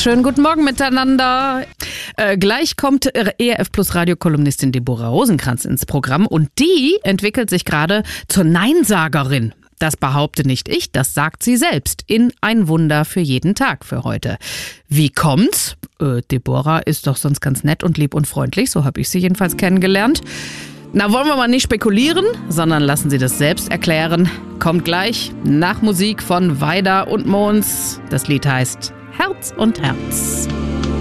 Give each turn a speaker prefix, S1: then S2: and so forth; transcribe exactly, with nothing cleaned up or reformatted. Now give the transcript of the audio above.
S1: Schönen guten Morgen miteinander. Äh, gleich kommt E R F Plus Radiokolumnistin Deborah Rosenkranz ins Programm und die entwickelt sich gerade zur Neinsagerin. Das behaupte nicht ich, das sagt sie selbst in Ein Wunder für jeden Tag für heute. Wie kommt's? Äh, Deborah ist doch sonst ganz nett und lieb und freundlich, so habe ich sie jedenfalls kennengelernt. Na, wollen wir mal nicht spekulieren, sondern lassen Sie das selbst erklären. Kommt gleich nach Musik von Weider und Mons. Das Lied heißt Herz und Herz.